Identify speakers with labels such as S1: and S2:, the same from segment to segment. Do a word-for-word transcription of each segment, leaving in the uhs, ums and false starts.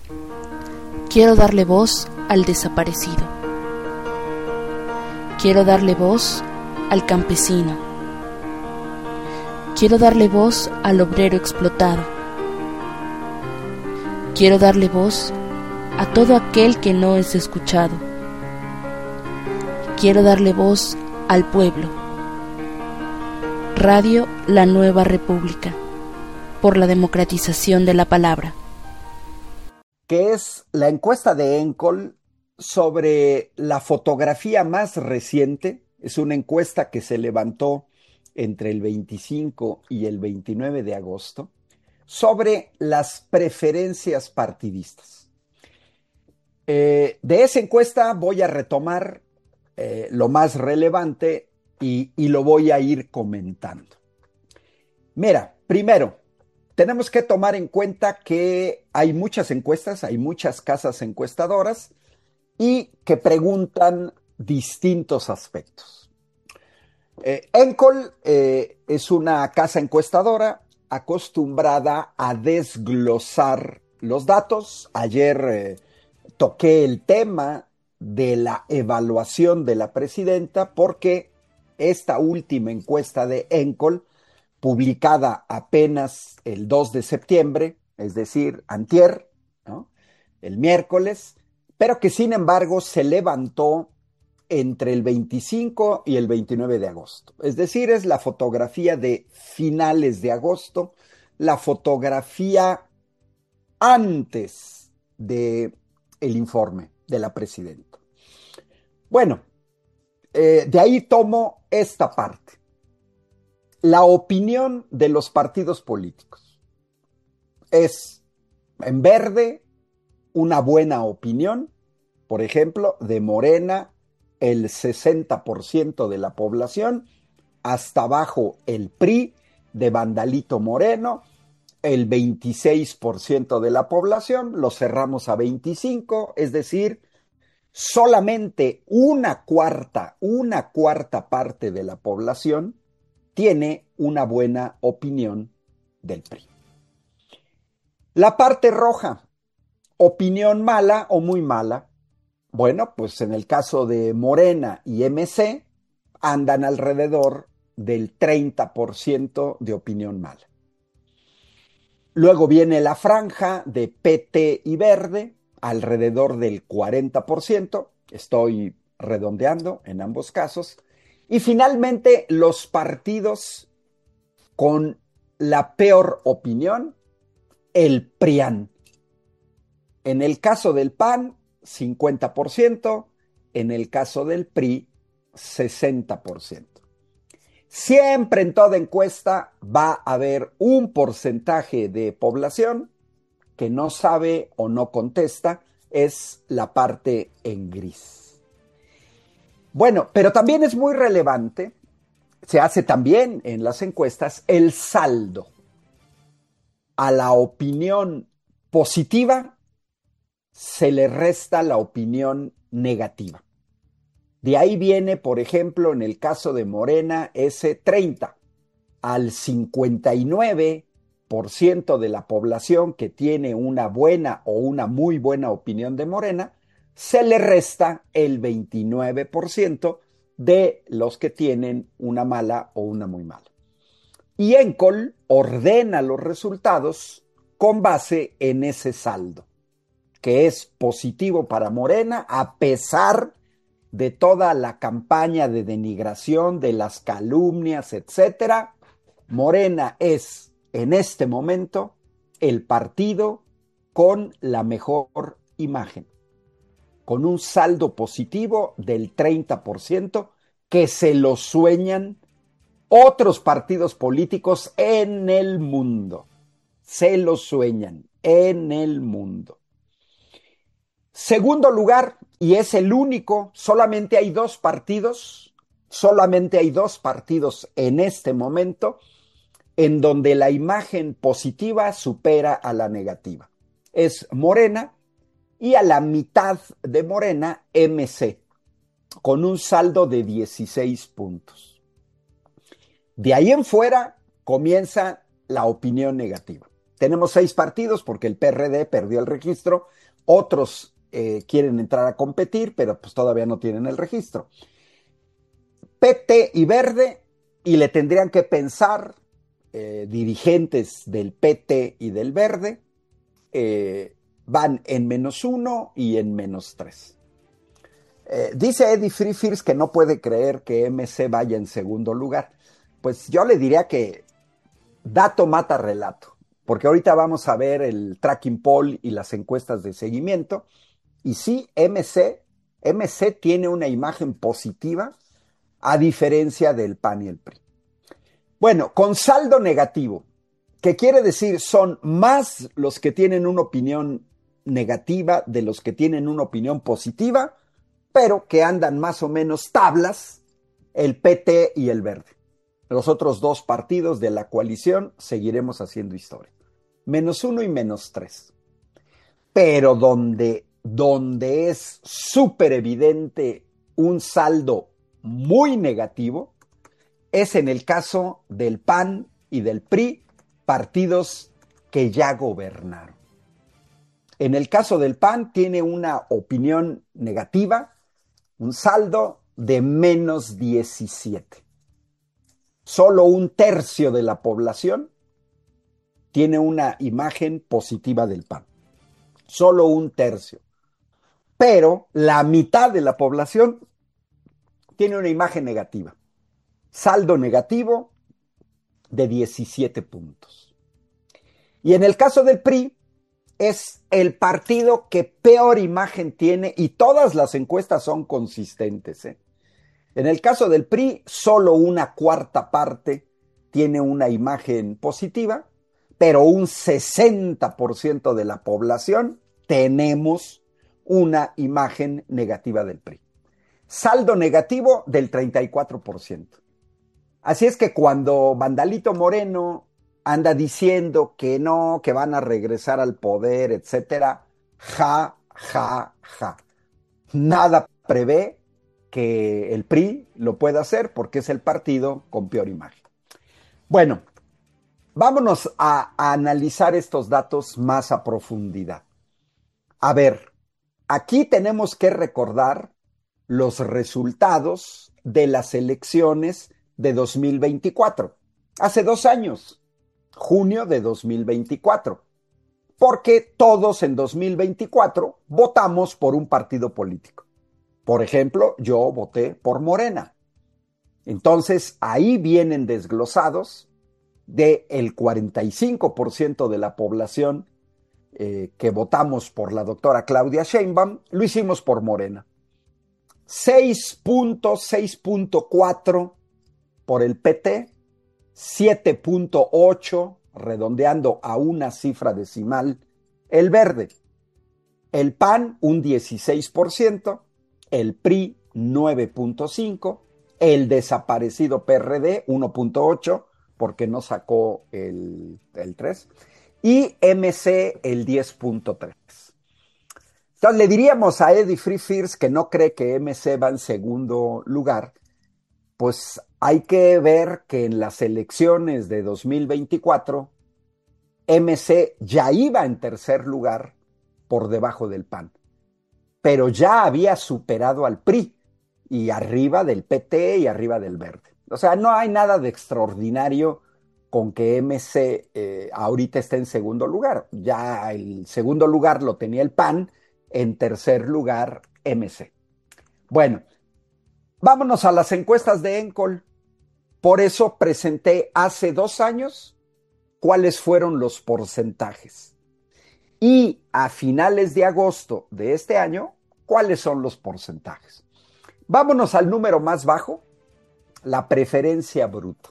S1: Quiero darle voz al desaparecido. Quiero darle voz al campesino. Quiero darle voz al obrero explotado. Quiero darle voz a todo aquel que no es escuchado. Quiero darle voz al pueblo. Radio La Nueva República, por la democratización de la palabra.
S2: Que es la encuesta de ENCOL sobre la fotografía más reciente. Es una encuesta que se levantó entre el veinticinco y el veintinueve de agosto sobre las preferencias partidistas. Eh, de esa encuesta voy a retomar eh, lo más relevante y, y lo voy a ir comentando. Mira, primero, tenemos que tomar en cuenta que hay muchas encuestas, hay muchas casas encuestadoras y que preguntan distintos aspectos. Eh, ENCOL eh, es una casa encuestadora acostumbrada a desglosar los datos. Ayer eh, toqué el tema de la evaluación de la presidenta porque esta última encuesta de ENCOL, publicada apenas el dos de septiembre, es decir, antier, ¿no? El miércoles, pero que sin embargo se levantó entre el veinticinco y el veintinueve de agosto. Es decir, es la fotografía de finales de agosto, la fotografía antes del informe de la presidenta. Bueno, eh, de ahí tomo esta parte. La opinión de los partidos políticos es, en verde, una buena opinión. Por ejemplo, de Morena, el sesenta por ciento de la población, hasta abajo el P R I, de Vandalito Moreno, el veintiséis por ciento de la población, lo cerramos a veinticinco, es decir, solamente una cuarta, una cuarta parte de la población tiene una buena opinión del P R I. La parte roja, opinión mala o muy mala. Bueno, pues en el caso de Morena y M C, andan alrededor del treinta por ciento de opinión mala. Luego viene la franja de P T y Verde, alrededor del cuarenta por ciento. Estoy redondeando en ambos casos. Y finalmente, los partidos con la peor opinión, el PRIAN. En el caso del P A N, cincuenta por ciento, en el caso del P R I, sesenta por ciento. Siempre en toda encuesta va a haber un porcentaje de población que no sabe o no contesta, es la parte en gris. Bueno, pero también es muy relevante, se hace también en las encuestas, el saldo. A la opinión positiva se le resta la opinión negativa. De ahí viene, por ejemplo, en el caso de Morena, ese treinta. Al cincuenta y nueve por ciento de la población que tiene una buena o una muy buena opinión de Morena, se le resta el veintinueve por ciento de los que tienen una mala o una muy mala. Y ENCOL ordena los resultados con base en ese saldo, que es positivo para Morena a pesar de toda la campaña de denigración, de las calumnias, etcétera. Morena es, en este momento, el partido con la mejor imagen, con un saldo positivo del treinta por ciento que se lo sueñan otros partidos políticos en el mundo. Se lo sueñan en el mundo. Segundo lugar, y es el único, solamente hay dos partidos, solamente hay dos partidos en este momento en donde la imagen positiva supera a la negativa. Es Morena y a la mitad de Morena, M C, con un saldo de dieciséis puntos. De ahí en fuera comienza la opinión negativa. Tenemos seis partidos porque el P R D perdió el registro, otros eh, quieren entrar a competir, pero pues todavía no tienen el registro. P T y Verde, y le tendrían que pensar eh, dirigentes del P T y del Verde, eh, van en menos uno y en menos tres. Eh, dice Eddie Freefirst que no puede creer que M C vaya en segundo lugar. Pues yo le diría que dato mata relato, porque ahorita vamos a ver el tracking poll y las encuestas de seguimiento, y sí, M C, M C tiene una imagen positiva a diferencia del P A N y el P R I. Bueno, con saldo negativo, que quiere decir son más los que tienen una opinión negativa de los que tienen una opinión positiva, pero que andan más o menos tablas el P T y el Verde. Los otros dos partidos de la coalición seguiremos haciendo historia. Menos uno y menos tres. Pero donde, donde es súper evidente un saldo muy negativo es en el caso del P A N y del P R I, partidos que ya gobernaron. En el caso del P A N tiene una opinión negativa, un saldo de menos diecisiete. Solo un tercio de la población tiene una imagen positiva del P A N. Solo un tercio. Pero la mitad de la población tiene una imagen negativa. Saldo negativo de diecisiete puntos. Y en el caso del P R I, es el partido que peor imagen tiene y todas las encuestas son consistentes, ¿eh? En el caso del P R I, solo una cuarta parte tiene una imagen positiva, pero un sesenta por ciento de la población tenemos una imagen negativa del P R I. Saldo negativo del treinta y cuatro por ciento. Así es que cuando Vandalito Moreno anda diciendo que no, que van a regresar al poder, etcétera, ja, ja, ja. Nada prevé que el P R I lo pueda hacer porque es el partido con peor imagen. Bueno, vámonos a, a analizar estos datos más a profundidad. A ver, aquí tenemos que recordar los resultados de las elecciones de dos mil veinticuatro, hace dos años, junio de dos mil veinticuatro, porque todos en dos mil veinticuatro votamos por un partido político. Por ejemplo, yo voté por Morena. Entonces, ahí vienen desglosados del cuarenta y cinco por ciento de la población eh, que votamos por la doctora Claudia Sheinbaum, lo hicimos por Morena. seis punto cuatro por el P T, siete punto ocho, redondeando a una cifra decimal, el Verde. El P A N, un dieciséis por ciento, el P R I, nueve punto cinco, el desaparecido P R D, uno punto ocho, porque no sacó el, el tres, y M C, el diez punto tres. Entonces le diríamos a Eddie Freefirst que no cree que M C va en segundo lugar, pues hay que ver que en las elecciones de dos mil veinticuatro, M C ya iba en tercer lugar por debajo del P A N, pero ya había superado al P R I y arriba del P T y arriba del Verde. O sea, no hay nada de extraordinario con que M C eh, ahorita esté en segundo lugar. Ya el segundo lugar lo tenía el P A N, en tercer lugar M C. Bueno, vámonos a las encuestas de Encol. Por eso presenté hace dos años cuáles fueron los porcentajes. Y a finales de agosto de este año, cuáles son los porcentajes. Vámonos al número más bajo, la preferencia bruta.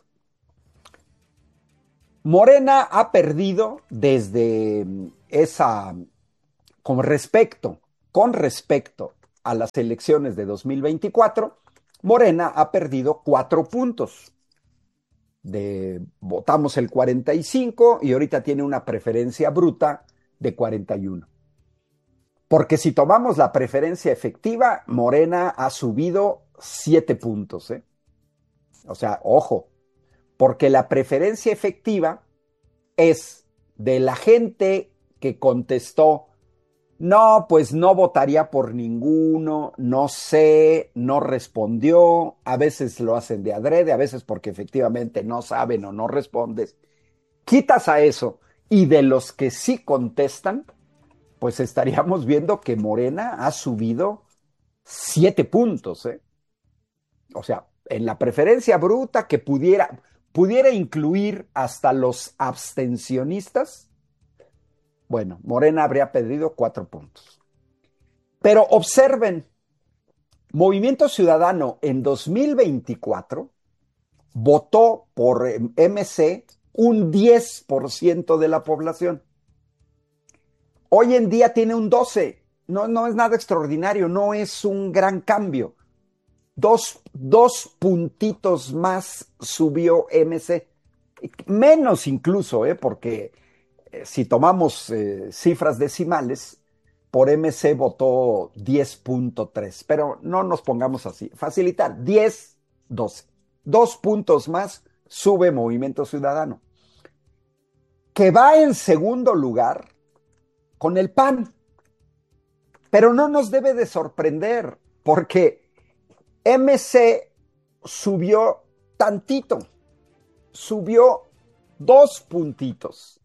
S2: Morena ha perdido desde esa, con respecto, con respecto a las elecciones de dos mil veinticuatro, Morena ha perdido cuatro puntos. De, votamos el cuarenta y cinco y ahorita tiene una preferencia bruta de cuarenta y uno. Porque si tomamos la preferencia efectiva, Morena ha subido siete puntos, ¿eh? O sea, ojo, porque la preferencia efectiva es de la gente que contestó, no, pues no votaría por ninguno, no sé, no respondió, a veces lo hacen de adrede, a veces porque efectivamente no saben o no respondes. Quitas a eso y de los que sí contestan, pues estaríamos viendo que Morena ha subido siete puntos, ¿eh? O sea, en la preferencia bruta que pudiera, pudiera incluir hasta los abstencionistas, bueno, Morena habría perdido cuatro puntos. Pero observen, Movimiento Ciudadano en dos mil veinticuatro votó por M C un diez por ciento de la población. Hoy en día tiene un doce por ciento. No, no es nada extraordinario, no es un gran cambio. Dos, dos puntitos más subió M C. Menos incluso, ¿eh? Porque eh, si tomamos eh, cifras decimales, por M C votó diez punto tres. Pero no nos pongamos así. Facilitar, diez, doce. Dos puntos más sube Movimiento Ciudadano. Que va en segundo lugar con el P A N. Pero no nos debe de sorprender, porque M C subió tantito, subió dos puntitos,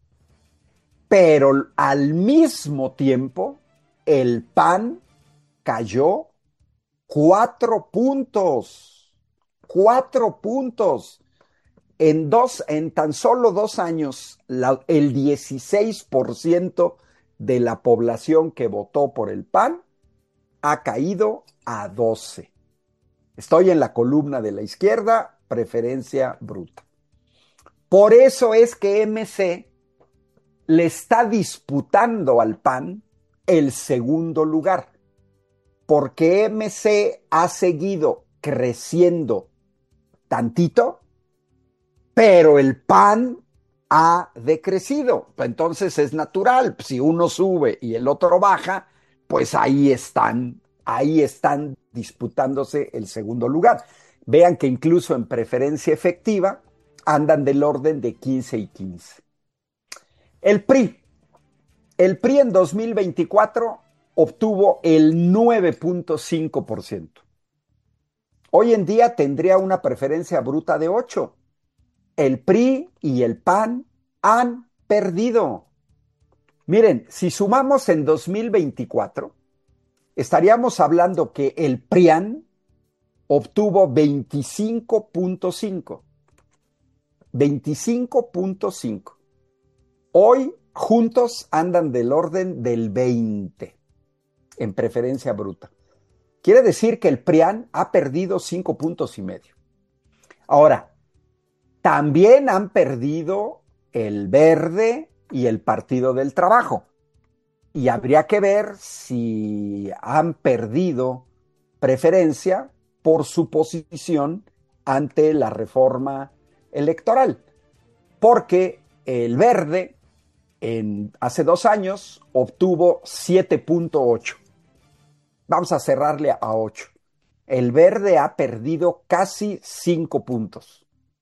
S2: pero al mismo tiempo el P A N cayó cuatro puntos, cuatro puntos. En, dos, en tan solo dos años, la, el dieciséis por ciento de la población que votó por el P A N ha caído a doce. Estoy en la columna de la izquierda, preferencia bruta. Por eso es que M C le está disputando al P A N el segundo lugar, porque M C ha seguido creciendo tantito, pero el P A N ha decrecido. Entonces es natural, si uno sube y el otro baja, pues ahí están, ahí están disputándose el segundo lugar. Vean que incluso en preferencia efectiva andan del orden de quince y quince. El P R I. El P R I en dos mil veinticuatro obtuvo el nueve punto cinco por ciento. Hoy en día tendría una preferencia bruta de ocho. El P R I y el P A N han perdido. Miren, si sumamos en dos mil veinticuatro, estaríamos hablando que el P R I A N obtuvo veinticinco punto cinco. veinticinco punto cinco. Hoy juntos andan del orden del veinte en preferencia bruta. Quiere decir que el P R I A N ha perdido cinco puntos y medio. Ahora, también han perdido el Verde y el Partido del Trabajo. Y habría que ver si han perdido preferencia por su posición ante la reforma electoral. Porque el Verde en, hace dos años obtuvo siete punto ocho. Vamos a cerrarle a ocho. El Verde ha perdido casi cinco puntos.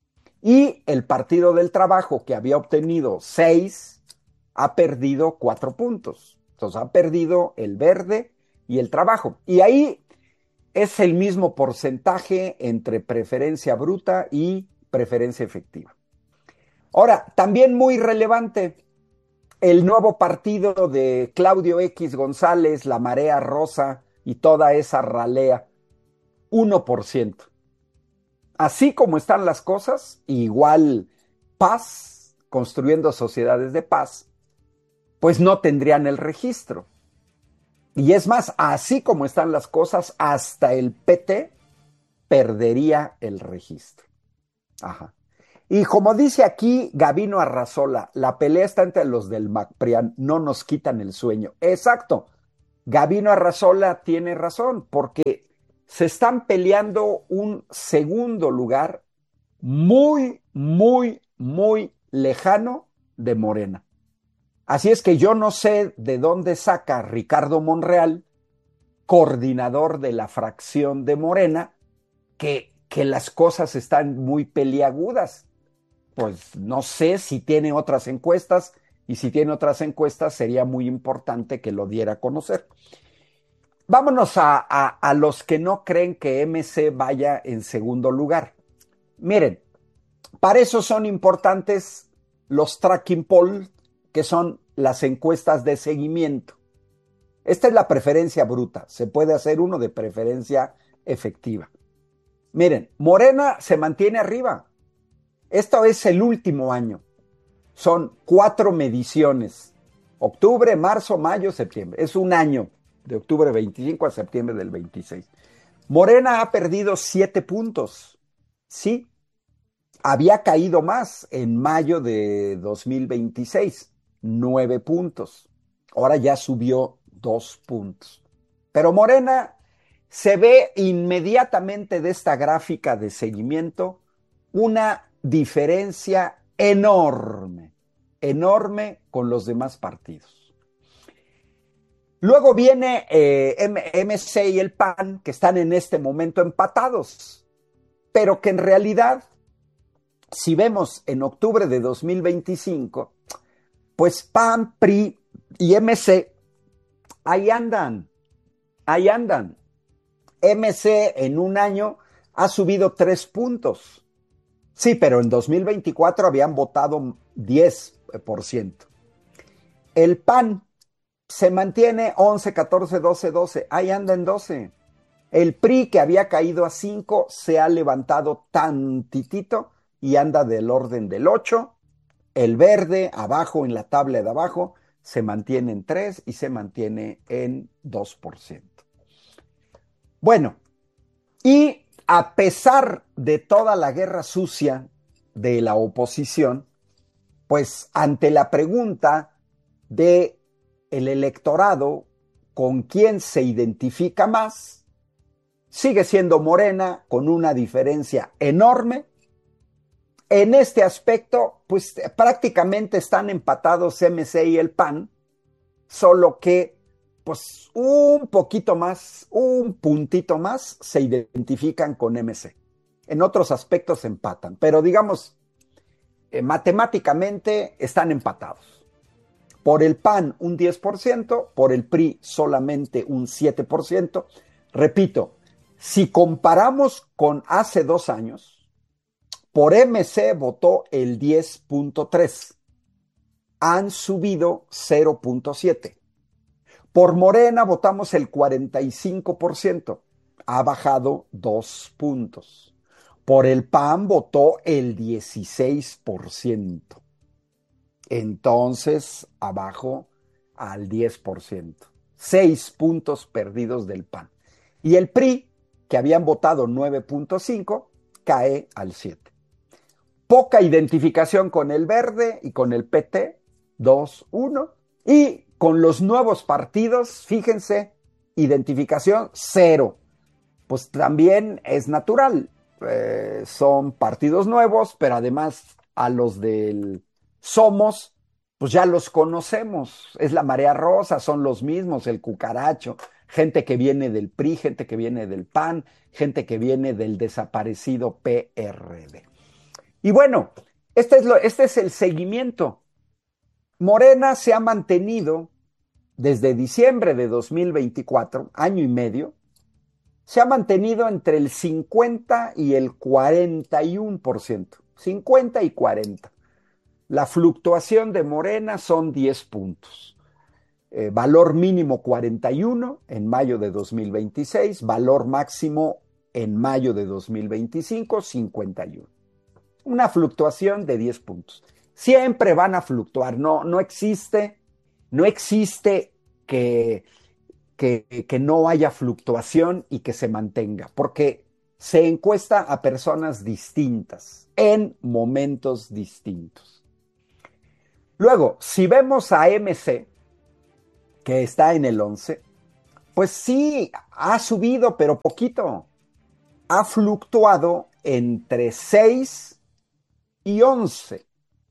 S2: Y el Partido del Trabajo, que había obtenido seis, ha perdido cuatro puntos. Entonces ha perdido el Verde y el Trabajo. Y ahí es el mismo porcentaje entre preferencia bruta y preferencia efectiva. Ahora, también muy relevante, el nuevo partido de Claudio X González, la Marea Rosa y toda esa ralea, uno por ciento. Así como están las cosas, igual Paz, construyendo sociedades de paz, pues no tendrían el registro. Y es más, así como están las cosas, hasta el P T perdería el registro. Ajá. Y como dice aquí Gabino Arrazola, la pelea está entre los del MacPrian, no nos quitan el sueño. Exacto, Gabino Arrazola tiene razón, porque se están peleando un segundo lugar muy, muy, muy lejano de Morena. Así es que yo no sé de dónde saca Ricardo Monreal, coordinador de la fracción de Morena, que, que las cosas están muy peliagudas. Pues no sé si tiene otras encuestas, y si tiene otras encuestas sería muy importante que lo diera a conocer. Vámonos a, a, a los que no creen que M C vaya en segundo lugar. Miren, para eso son importantes los tracking poll, que son las encuestas de seguimiento. Esta es la preferencia bruta, se puede hacer uno de preferencia efectiva. Miren, Morena se mantiene arriba. Esto es el último año. Son cuatro mediciones. Octubre, marzo, mayo, septiembre. Es un año, de octubre veinticinco a septiembre del veintiséis. Morena ha perdido siete puntos. Sí, había caído más en mayo de dos mil veintiséis, nueve puntos. Ahora ya subió dos puntos. Pero Morena se ve inmediatamente de esta gráfica de seguimiento una diferencia enorme, enorme con los demás partidos. Luego viene eh, M C y el P A N, que están en este momento empatados, pero que en realidad, si vemos en octubre de dos mil veinticinco, pues P A N, P R I y M C, ahí andan, ahí andan. M C en un año ha subido tres puntos. Sí, pero en dos mil veinticuatro habían votado diez por ciento. El P A N se mantiene once, catorce, doce, doce. Ahí anda en doce. El P R I, que había caído a cinco, se ha levantado tantitito y anda del orden del ocho. El verde, abajo en la tabla de abajo, se mantiene en tres y se mantiene en dos por ciento. Bueno, y a pesar de toda la guerra sucia de la oposición, pues ante la pregunta de el electorado con quién se identifica más, sigue siendo Morena con una diferencia enorme. En este aspecto, pues prácticamente están empatados M C y el P A N, solo que pues un poquito más, un puntito más se identifican con M C. En otros aspectos empatan, pero digamos, eh, matemáticamente están empatados. Por el P A N un diez por ciento, por el P R I solamente un siete por ciento. Repito, si comparamos con hace dos años, por M C votó el diez punto tres. Han subido cero punto siete. Por Morena votamos el cuarenta y cinco por ciento. Ha bajado dos puntos. Por el P A N votó el dieciséis por ciento. Entonces, abajo al diez por ciento. Seis puntos perdidos del P A N. Y el P R I, que habían votado nueve punto cinco, cae al siete. Poca identificación con el verde y con el P T, dos uno. Y con los nuevos partidos, fíjense, identificación cero. Pues también es natural. Eh, son partidos nuevos, pero además a los del Somos, pues ya los conocemos. Es la Marea Rosa, son los mismos, el Cucaracho, gente que viene del P R I, gente que viene del P A N, gente que viene del desaparecido P R D. Y bueno, este es, lo, este es el seguimiento. Morena se ha mantenido desde diciembre de dos mil veinticuatro, año y medio, se ha mantenido entre el cincuenta y el cuarenta y uno por ciento, cincuenta y cuarenta. La fluctuación de Morena son diez puntos. Eh, valor mínimo cuarenta y uno en mayo de dos mil veintiséis, valor máximo en mayo de dos mil veinticinco, cincuenta y uno. Una fluctuación de diez puntos. Siempre van a fluctuar, no, no existe, no existe que, que, que no haya fluctuación y que se mantenga, porque se encuesta a personas distintas, en momentos distintos. Luego, si vemos a M C, que está en el once, pues sí, ha subido, pero poquito. Ha fluctuado entre seis y once.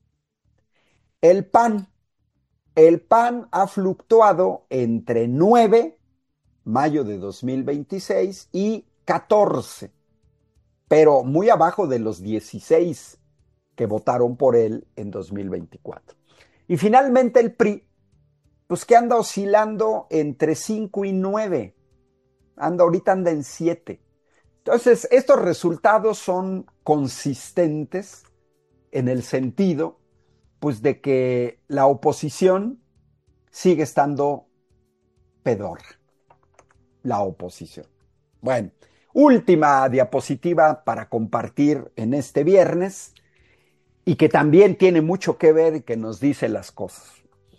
S2: El P A N, el P A N ha fluctuado entre nueve, mayo de dos mil veintiséis, y catorce, pero muy abajo de los dieciséis que votaron por él en dos mil veinticuatro. Y finalmente el P R I, pues que anda oscilando entre cinco y nueve. Anda, ahorita anda en siete. Entonces, estos resultados son consistentes en el sentido, pues, de que la oposición sigue estando pedorra. La oposición. Bueno, última diapositiva para compartir en este viernes y que también tiene mucho que ver y que nos dice las cosas.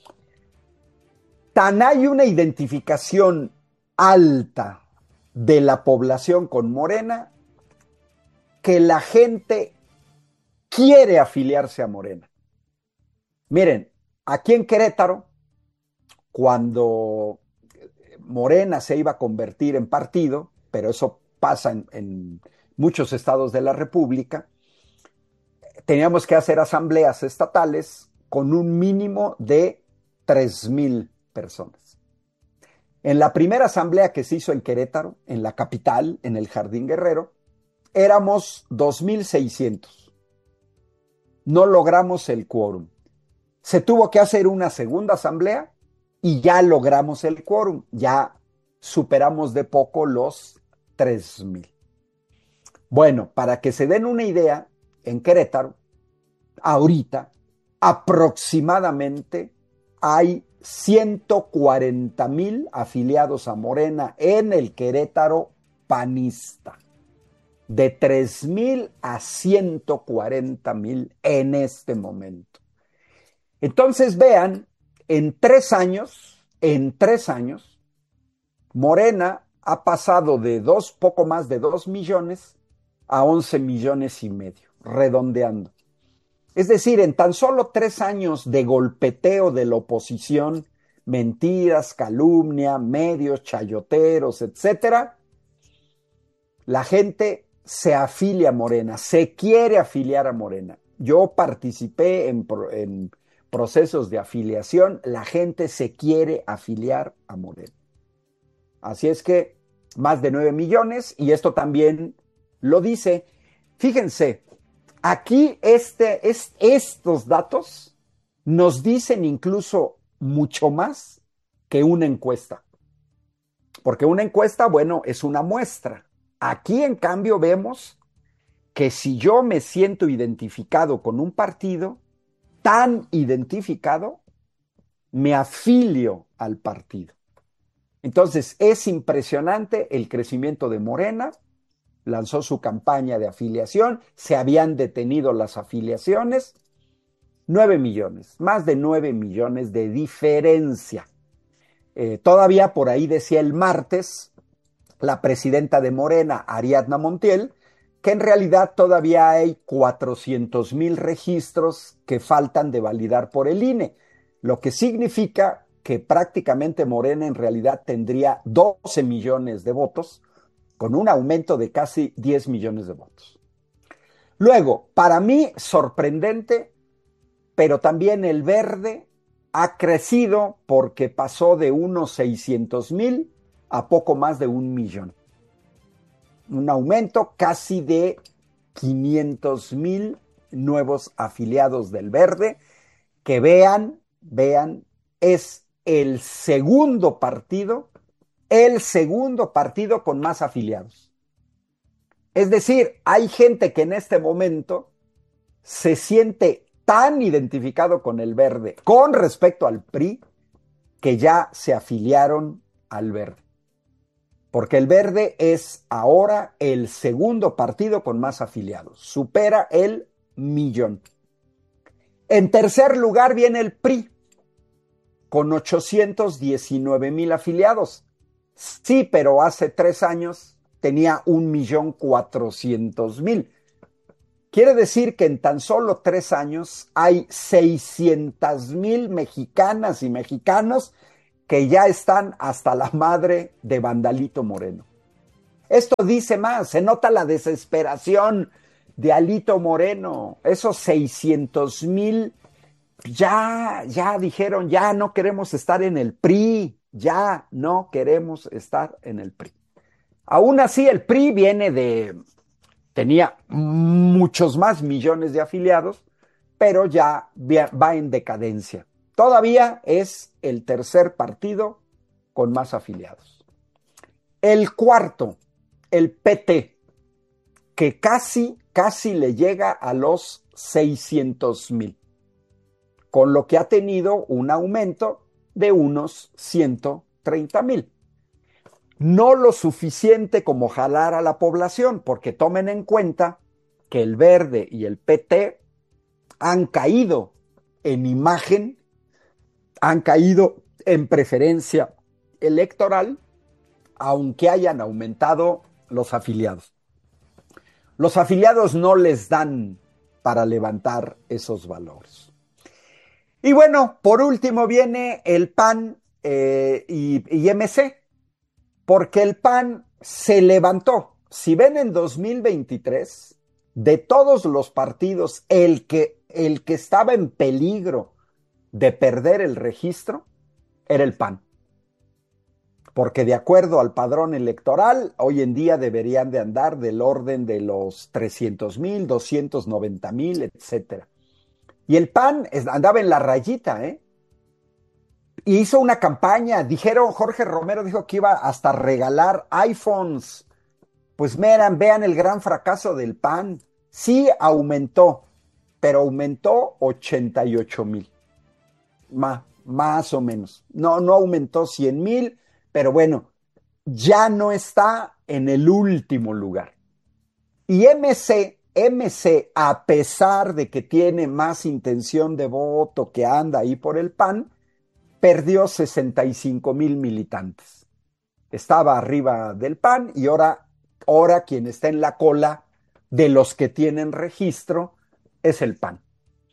S2: Tan hay una identificación alta de la población con Morena que la gente quiere afiliarse a Morena. Miren, aquí en Querétaro, cuando Morena se iba a convertir en partido, pero eso pasa en, en muchos estados de la República, teníamos que hacer asambleas estatales con un mínimo de tres mil personas. En la primera asamblea que se hizo en Querétaro, en la capital, en el Jardín Guerrero, éramos dos mil seiscientos. No logramos el quórum. Se tuvo que hacer una segunda asamblea y ya logramos el quórum. Ya superamos de poco los tres mil. Bueno, para que se den una idea, en Querétaro, ahorita, aproximadamente hay ciento cuarenta mil afiliados a Morena en el Querétaro panista. De tres mil a ciento cuarenta mil en este momento. Entonces vean, en tres años, en tres años, Morena ha pasado de dos, poco más de dos millones a once millones y medio, redondeando. Es decir, en tan solo tres años de golpeteo de la oposición, mentiras, calumnia, medios, chayoteros, etcétera, la gente se afilia a Morena, se quiere afiliar a Morena. Yo participé en, en procesos de afiliación, la gente se quiere afiliar a Morena. Así es que más de nueve millones, y esto también lo dice. Fíjense, aquí este, es, estos datos nos dicen incluso mucho más que una encuesta. Porque una encuesta, bueno, es una muestra. Aquí, en cambio, vemos que si yo me siento identificado con un partido, tan identificado, me afilio al partido. Entonces, es impresionante el crecimiento de Morena. Lanzó su campaña de afiliación, se habían detenido las afiliaciones. Nueve millones, más de nueve millones de diferencia. Eh, todavía por ahí decía el martes la presidenta de Morena, Ariadna Montiel, que en realidad todavía hay cuatrocientos mil registros que faltan de validar por el I N E, lo que significa que prácticamente Morena en realidad tendría doce millones de votos, con un aumento de casi diez millones de votos. Luego, para mí, sorprendente, pero también el Verde ha crecido porque pasó de unos seiscientos mil a poco más de un millón. Un aumento casi de quinientos mil nuevos afiliados del Verde, que vean, vean, es el segundo partido, el segundo partido con más afiliados. Es decir, hay gente que en este momento se siente tan identificado con el Verde con respecto al P R I que ya se afiliaron al Verde. Porque el Verde es ahora el segundo partido con más afiliados. Supera el millón. En tercer lugar viene el P R I, con ochocientos diecinueve mil afiliados. Sí, pero hace tres años tenía un millón cuatrocientos mil. Quiere decir que en tan solo tres años hay seiscientas mil mexicanas y mexicanos que ya están hasta la madre de Vandalito Moreno. Esto dice más, se nota la desesperación de Alito Moreno. Esos seiscientos mil ya, ya dijeron, ya no queremos estar en el P R I, ya no queremos estar en el P R I. Aún así, el P R I viene de, tenía muchos más millones de afiliados, pero ya va en decadencia. Todavía es el tercer partido con más afiliados. El cuarto, el P T, que casi, casi le llega a los seiscientos mil, con lo que ha tenido un aumento de unos ciento treinta mil. No lo suficiente como jalar a la población, porque tomen en cuenta que el Verde y el P T han caído en imagen, han caído en preferencia electoral, aunque hayan aumentado los afiliados. Los afiliados no les dan para levantar esos valores. Y bueno, por último viene el P A N eh, y, y M C, porque el P A N se levantó. Si ven en dos mil veintitrés, de todos los partidos, el que, el que estaba en peligro de perder el registro era el P A N. Porque de acuerdo al padrón electoral, hoy en día deberían de andar del orden de los trescientos mil, doscientos noventa mil, etcétera. Y el P A N andaba en la rayita, ¿eh? Y hizo una campaña, dijeron, Jorge Romero dijo que iba hasta regalar iPhones. Pues miren, vean el gran fracaso del P A N. Sí aumentó, pero aumentó ochenta y ocho mil. Más, más o menos. No, no aumentó cien mil, pero bueno, ya no está en el último lugar. Y M C, M C, a pesar de que tiene más intención de voto, que anda ahí por el P A N, perdió sesenta y cinco mil militantes. Estaba arriba del P A N y ahora, ahora quien está en la cola de los que tienen registro es el P A N.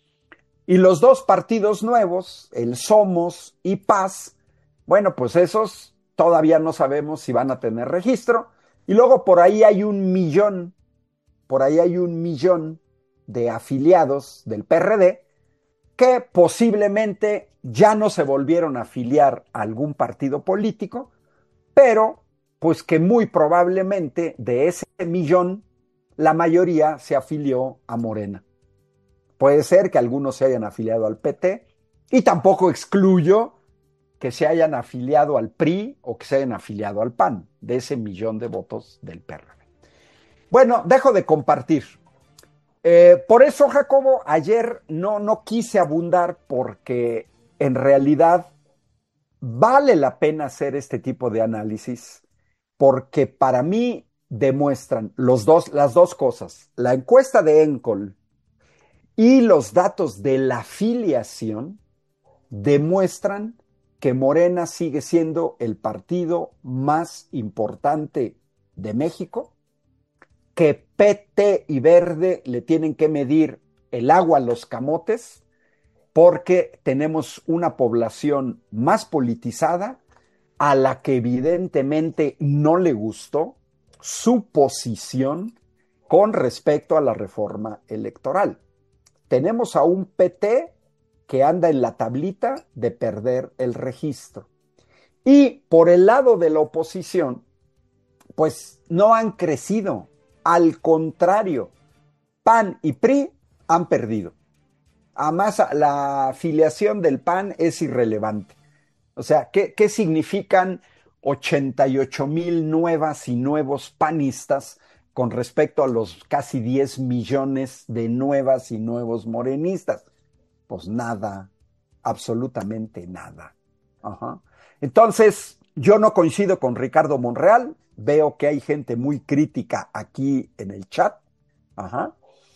S2: Y los dos partidos nuevos, el Somos y Paz, bueno, pues esos todavía no sabemos si van a tener registro. Y luego por ahí hay un millón, por ahí hay un millón de afiliados del P R D que posiblemente ya no se volvieron a afiliar a algún partido político, pero pues que muy probablemente de ese millón la mayoría se afilió a Morena. Puede ser que algunos se hayan afiliado al P T y tampoco excluyo que se hayan afiliado al P R I o que se hayan afiliado al P A N, de ese millón de votos del P R D. Bueno, dejo de compartir. Eh, por eso, Jacobo, ayer no, no quise abundar porque en realidad vale la pena hacer este tipo de análisis porque para mí demuestran los dos, las dos cosas. La encuesta de Encol y los datos de la afiliación demuestran que Morena sigue siendo el partido más importante de México, que P T y Verde le tienen que medir el agua a los camotes porque tenemos una población más politizada a la que evidentemente no le gustó su posición con respecto a la reforma electoral. Tenemos a un P T que anda en la tablita de perder el registro. Y por el lado de la oposición, pues no han crecido. Al contrario, P A N y P R I han perdido. Además, la afiliación del P A N es irrelevante. O sea, ¿qué, qué significan ochenta y ocho mil nuevas y nuevos panistas con respecto a los casi diez millones de nuevas y nuevos morenistas? Pues nada, absolutamente nada. Ajá. Entonces, yo no coincido con Ricardo Monreal, veo que hay gente muy crítica aquí en el chat. Ajá.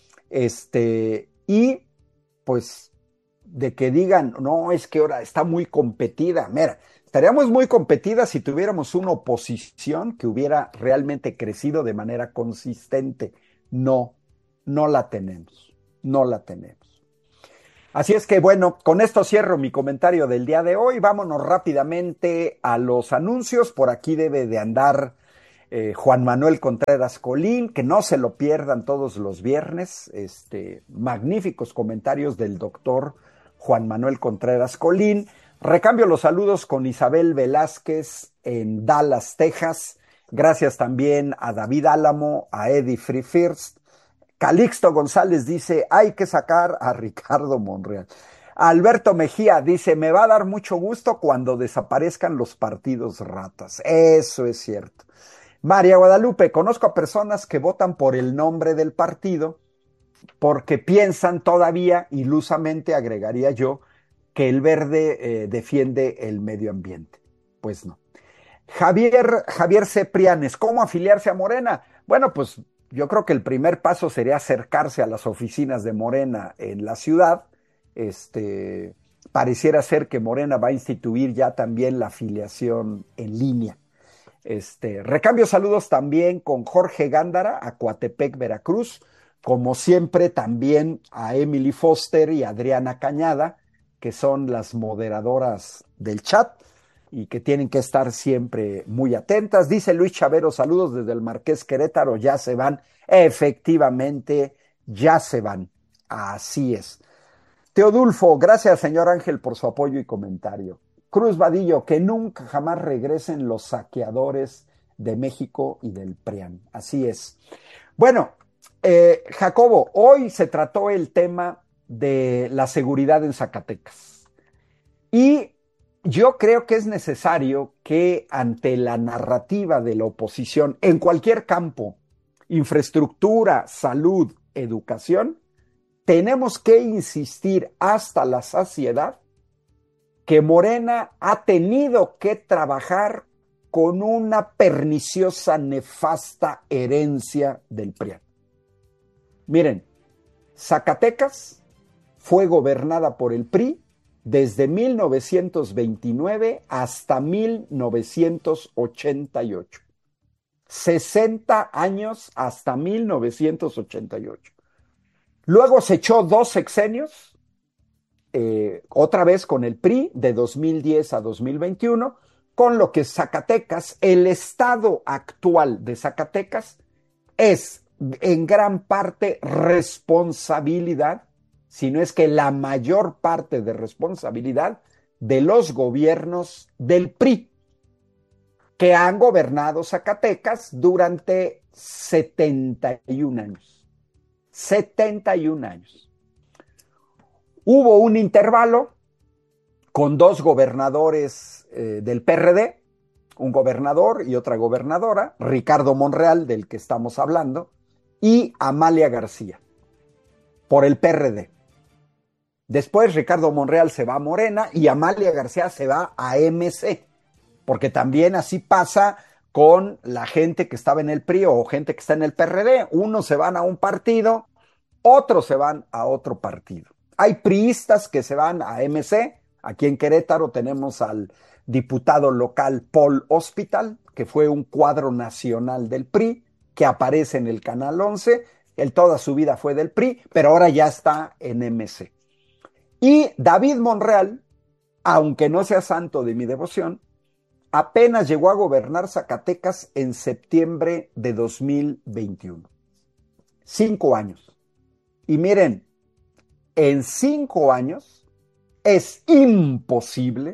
S2: Este, y pues de que digan, no, es que ahora está muy competida. Mira, estaríamos muy competidas si tuviéramos una oposición que hubiera realmente crecido de manera consistente. No, no la tenemos, no la tenemos. Así es que bueno, con esto cierro mi comentario del día de hoy. Vámonos rápidamente a los anuncios. Por aquí debe de andar eh, Juan Manuel Contreras Colín, que no se lo pierdan todos los viernes. Este, magníficos comentarios del doctor Juan Manuel Contreras Colín. Recambio los saludos con Isabel Velázquez en Dallas, Texas. Gracias también a David Álamo, a Eddie Free First. Calixto González dice, hay que sacar a Ricardo Monreal. Alberto Mejía dice, me va a dar mucho gusto cuando desaparezcan los partidos ratas. Eso es cierto. María Guadalupe, conozco a personas que votan por el nombre del partido porque piensan todavía, ilusamente agregaría yo, que el verde eh, defiende el medio ambiente. Pues no. Javier, Javier Ceprianes, ¿cómo afiliarse a Morena? Bueno, pues yo creo que el primer paso sería acercarse a las oficinas de Morena en la ciudad. Este, pareciera ser que Morena va a instituir ya también la afiliación en línea. Este, recambio saludos también con Jorge Gándara, a Coatepec, Veracruz, como siempre también a Emily Foster y Adriana Cañada, que son las moderadoras del chat y que tienen que estar siempre muy atentas. Dice Luis Chavero, saludos desde el Marqués Querétaro, ya se van. Efectivamente, ya se van. Así es. Teodulfo, gracias señor Ángel por su apoyo y comentario. Cruz Vadillo, que nunca jamás regresen los saqueadores de México y del PRIAN. Así es. Bueno, eh, Jacobo, hoy se trató el tema de la seguridad en Zacatecas. Y yo creo que es necesario que ante la narrativa de la oposición, en cualquier campo, infraestructura, salud, educación, tenemos que insistir hasta la saciedad que Morena ha tenido que trabajar con una perniciosa, nefasta herencia del PRIAN. Miren, Zacatecas fue gobernada por el P R I desde mil novecientos veintinueve hasta mil novecientos ochenta y ocho. sesenta años hasta mil novecientos ochenta y ocho. Luego se echó dos sexenios, eh, otra vez con el P R I, de dos mil diez a dos mil veintiuno, con lo que Zacatecas, el estado actual de Zacatecas, es en gran parte responsabilidad, si no es que la mayor parte de responsabilidad, de los gobiernos del P R I, que han gobernado Zacatecas durante setenta y un años. setenta y un años. Hubo un intervalo con dos gobernadores eh, del P R D, un gobernador y otra gobernadora, Ricardo Monreal, del que estamos hablando, y Amalia García, por el P R D. Después Ricardo Monreal se va a Morena y Amalia García se va a M C, porque también así pasa con la gente que estaba en el P R I o gente que está en el P R D. Unos se van a un partido, otros se van a otro partido. Hay priistas que se van a M C. Aquí en Querétaro tenemos al diputado local Paul Hospital, que fue un cuadro nacional del P R I, que aparece en el Canal once. Él toda su vida fue del P R I, pero ahora ya está en M C. Y David Monreal, aunque no sea santo de mi devoción, apenas llegó a gobernar Zacatecas en septiembre de dos mil veintiuno. Cinco años. Y miren, en cinco años es imposible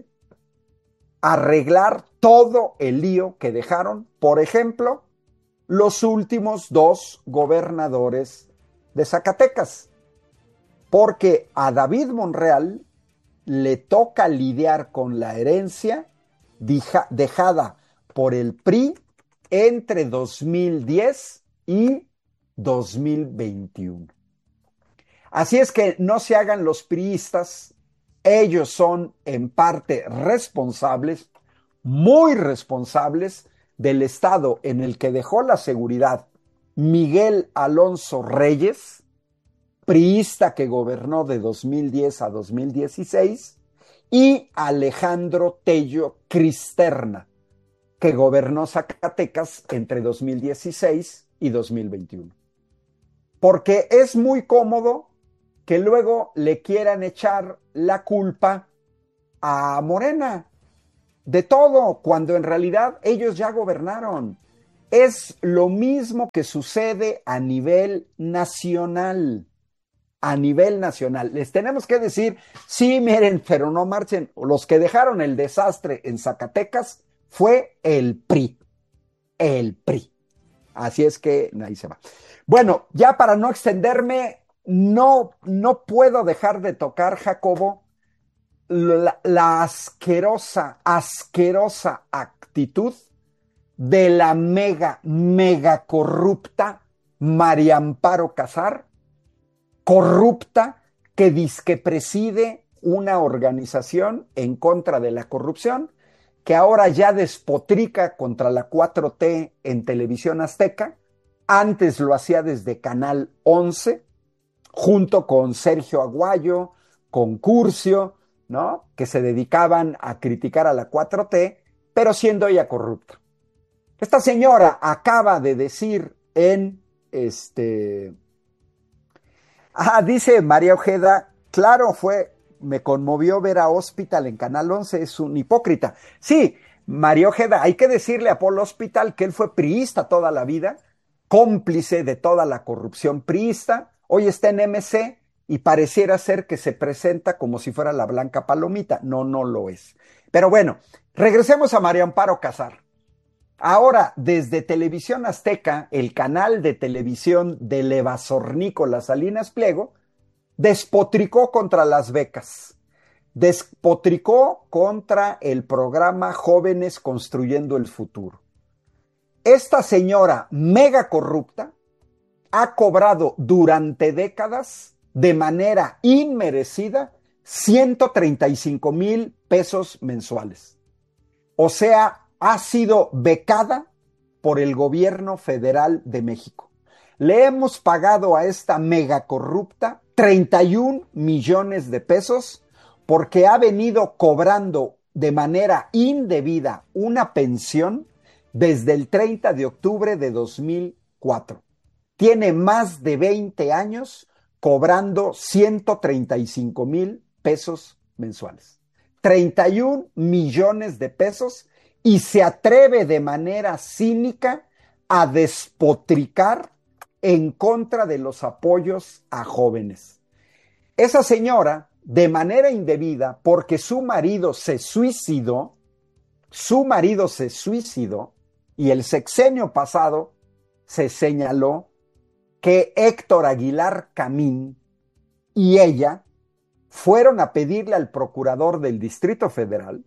S2: arreglar todo el lío que dejaron, por ejemplo, los últimos dos gobernadores de Zacatecas. Porque a David Monreal le toca lidiar con la herencia dejada por el P R I entre dos mil diez y dos mil veintiuno. Así es que no se hagan los priistas, ellos son en parte responsables, muy responsables del estado en el que dejó la seguridad Miguel Alonso Reyes, priista que gobernó de dos mil diez a dos mil dieciséis, y Alejandro Tello Cristerna, que gobernó Zacatecas entre dos mil dieciséis y dos mil veintiuno. Porque es muy cómodo que luego le quieran echar la culpa a Morena de todo, cuando en realidad ellos ya gobernaron. Es lo mismo que sucede a nivel nacional. A nivel nacional. Les tenemos que decir, sí, miren, pero no marchen. Los que dejaron el desastre en Zacatecas fue el P R I. El P R I. Así es que ahí se va. Bueno, ya para no extenderme, no, no puedo dejar de tocar, Jacobo, la, la asquerosa, asquerosa actitud de la mega, mega corrupta María Amparo Casar, corrupta, que dizque preside una organización en contra de la corrupción, que ahora ya despotrica contra la cuatro T en Televisión Azteca. Antes lo hacía desde Canal once, junto con Sergio Aguayo, con Curcio, ¿no? Que se dedicaban a criticar a la cuatro T, pero siendo ella corrupta. Esta señora acaba de decir en este... Ah, dice María Ojeda, claro, fue, me conmovió ver a Hospital en Canal once, es un hipócrita. Sí, María Ojeda, hay que decirle a Paul Hospital que él fue priista toda la vida, cómplice de toda la corrupción priista, hoy está en M C y pareciera ser que se presenta como si fuera la blanca palomita. No, no lo es. Pero bueno, regresemos a María Amparo Casar. Ahora, desde Televisión Azteca, el canal de televisión del evazornícola Salinas Pliego, despotricó contra las becas, despotricó contra el programa Jóvenes Construyendo el Futuro. Esta señora mega corrupta ha cobrado durante décadas de manera inmerecida ciento treinta y cinco mil pesos mensuales. O sea, ha sido becada por el gobierno federal de México. Le hemos pagado a esta mega corrupta treinta y un millones de pesos porque ha venido cobrando de manera indebida una pensión desde el treinta de octubre de dos mil cuatro. Tiene más de veinte años cobrando ciento treinta y cinco mil pesos mensuales. treinta y un millones de pesos. Y se atreve de manera cínica a despotricar en contra de los apoyos a jóvenes. Esa señora, de manera indebida, porque su marido se suicidó, su marido se suicidó, y el sexenio pasado se señaló que Héctor Aguilar Camín y ella fueron a pedirle al procurador del Distrito Federal,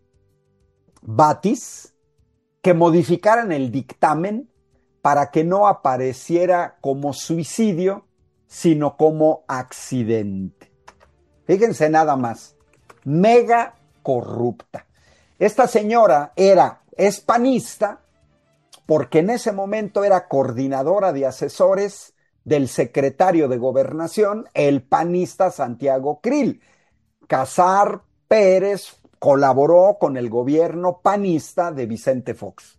S2: Batis, que modificaran el dictamen para que no apareciera como suicidio, sino como accidente. Fíjense nada más, mega corrupta. Esta señora era es panista porque en ese momento era coordinadora de asesores del secretario de Gobernación, el panista Santiago Krill. Casar Pérez colaboró con el gobierno panista de Vicente Fox.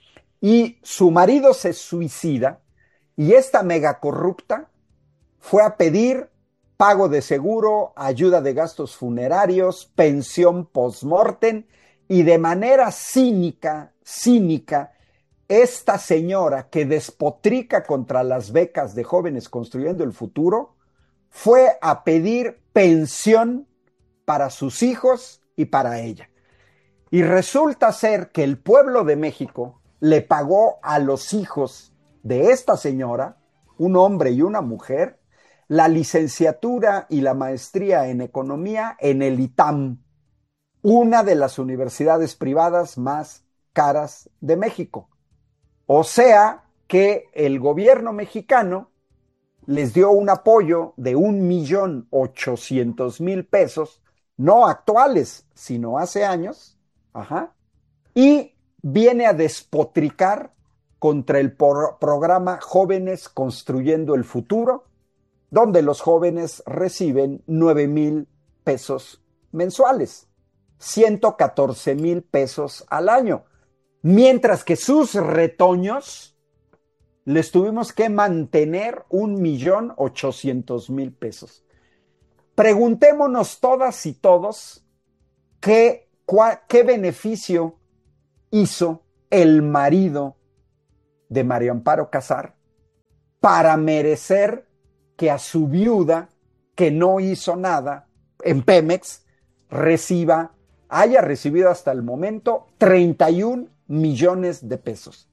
S2: Y su marido se suicida y esta mega corrupta fue a pedir pago de seguro, ayuda de gastos funerarios, pensión post-mortem y de manera cínica, cínica, esta señora que despotrica contra las becas de Jóvenes Construyendo el Futuro fue a pedir pensión para sus hijos y para ella. Y resulta ser que el pueblo de México le pagó a los hijos de esta señora, un hombre y una mujer, la licenciatura y la maestría en economía en el I T A M, una de las universidades privadas más caras de México. O sea que el gobierno mexicano les dio un apoyo de un millón ochocientos mil pesos, no actuales, sino hace años, ajá, y viene a despotricar contra el por- programa Jóvenes Construyendo el Futuro, donde los jóvenes reciben nueve mil pesos mensuales, ciento catorce mil pesos al año, mientras que sus retoños les tuvimos que mantener un millón ochocientos mil pesos. Preguntémonos todas y todos qué, cuál, qué beneficio hizo el marido de María Amparo Casar para merecer que a su viuda, que no hizo nada en Pemex, reciba, haya recibido hasta el momento treinta y un millones de pesos.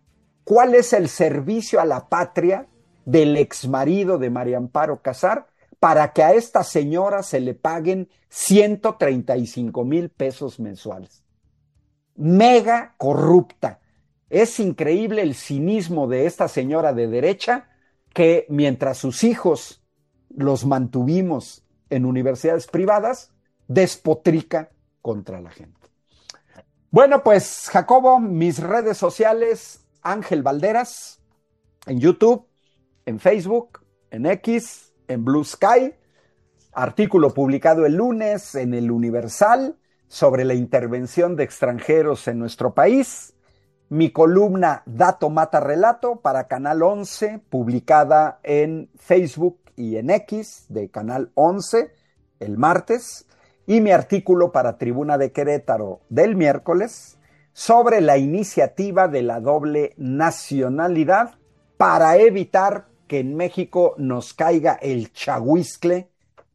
S2: ¿Cuál es el servicio a la patria del exmarido de María Amparo Casar para que a esta señora se le paguen ciento treinta y cinco mil pesos mensuales. Mega corrupta. Es increíble el cinismo de esta señora de derecha que mientras sus hijos los mantuvimos en universidades privadas, despotrica contra la gente. Bueno, pues Jacobo, mis redes sociales, Ángel Valderas, en YouTube, en Facebook, en X, en Blue Sky, artículo publicado el lunes en el Universal sobre la intervención de extranjeros en nuestro país, mi columna Dato Mata Relato para Canal once, publicada en Facebook y en X de Canal once el martes, y mi artículo para Tribuna de Querétaro del miércoles sobre la iniciativa de la doble nacionalidad para evitar que en México nos caiga el chahuizcle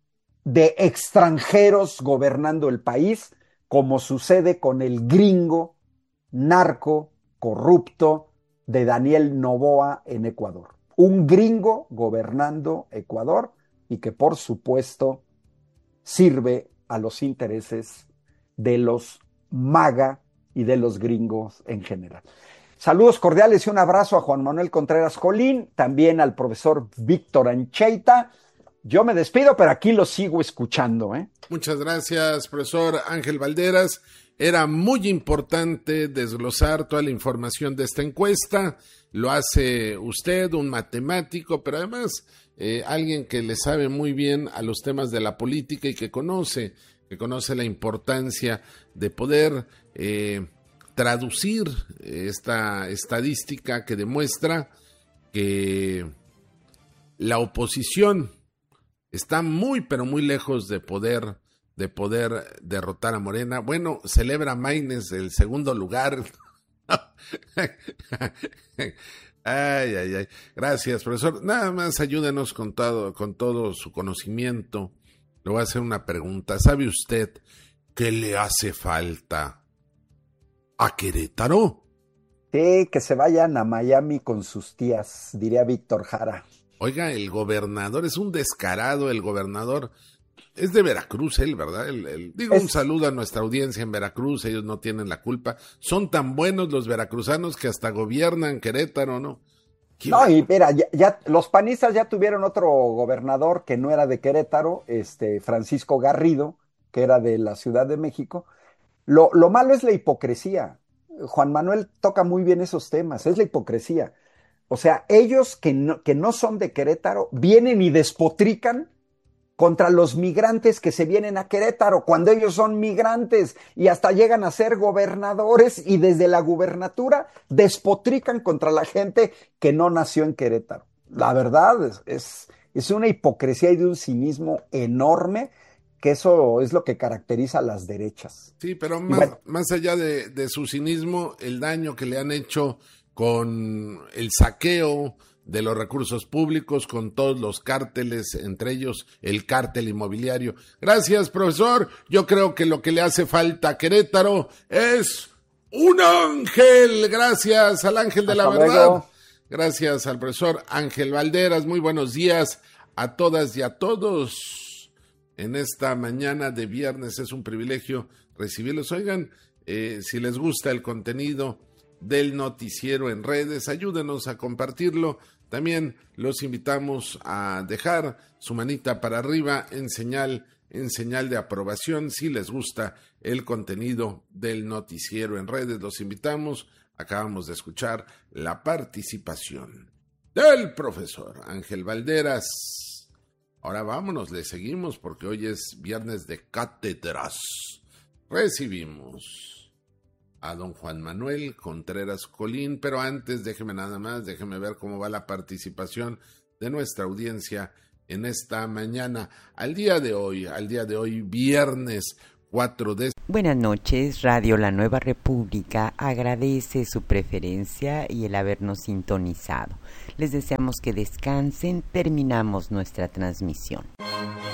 S2: de extranjeros gobernando el país, como sucede con el gringo narco corrupto de Daniel Noboa en Ecuador. Un gringo gobernando Ecuador y que por supuesto sirve a los intereses de los MAGA y de los gringos en general. Saludos cordiales y un abrazo a Juan Manuel Contreras Colín, también al profesor Víctor Ancheita. Yo me despido, pero aquí lo sigo escuchando, ¿eh?
S3: Muchas gracias, profesor Ángel Valderas. Era muy importante desglosar toda la información de esta encuesta. Lo hace usted, un matemático, pero además eh, alguien que le sabe muy bien a los temas de la política y que conoce, que conoce la importancia de poder eh, traducir esta estadística que demuestra que la oposición está muy, pero muy lejos de poder, de poder derrotar a Morena. Bueno, celebra Maines el segundo lugar. Ay, ay, ay. Gracias, profesor. Nada más ayúdenos con todo, con todo su conocimiento. Le voy a hacer una pregunta. ¿Sabe usted qué le hace falta a Querétaro?
S2: Sí, que se vayan a Miami con sus tías, diría Víctor Jara.
S3: Oiga, el gobernador es un descarado, el gobernador es de Veracruz, él, ¿verdad? El, el, digo, es... un saludo a nuestra audiencia en Veracruz, ellos no tienen la culpa. Son tan buenos los veracruzanos que hasta gobiernan Querétaro, ¿no?
S2: No, y mira, ya, ya los panistas ya tuvieron otro gobernador que no era de Querétaro, este Francisco Garrido, que era de la Ciudad de México. Lo, lo malo es la hipocresía. Juan Manuel toca muy bien esos temas, es la hipocresía. O sea, ellos que no, que no son de Querétaro vienen y despotrican contra los migrantes que se vienen a Querétaro, cuando ellos son migrantes y hasta llegan a ser gobernadores y desde la gubernatura despotrican contra la gente que no nació en Querétaro. La verdad es, es, es una hipocresía y de un cinismo enorme, que eso es lo que caracteriza a las derechas.
S3: Sí, pero más, bueno, más allá de, de su cinismo, el daño que le han hecho con el saqueo de los recursos públicos, con todos los cárteles, entre ellos el cártel inmobiliario. Gracias, profesor. Yo creo que lo que le hace falta a Querétaro es un ángel. Gracias al ángel de la verdad. Gracias al profesor Ángel Valderas. Muy buenos días a todas y a todos. En esta mañana de viernes es un privilegio recibirlos. Oigan, eh, si les gusta el contenido del noticiero en redes, ayúdenos a compartirlo. También los invitamos a dejar su manita para arriba en señal, en señal de aprobación si les gusta el contenido del noticiero en redes. Los invitamos. Acabamos de escuchar la participación del profesor Ángel Valderas. Ahora vámonos, le seguimos porque hoy es viernes de cátedras. Recibimos a don Juan Manuel Contreras Colín, pero antes déjeme nada más, déjeme ver cómo va la participación de nuestra audiencia en esta mañana. Al día de hoy, al día de hoy, viernes cuatro de...
S4: Buenas noches, Radio La Nueva República agradece su preferencia y el habernos sintonizado. Les deseamos que descansen, terminamos nuestra transmisión.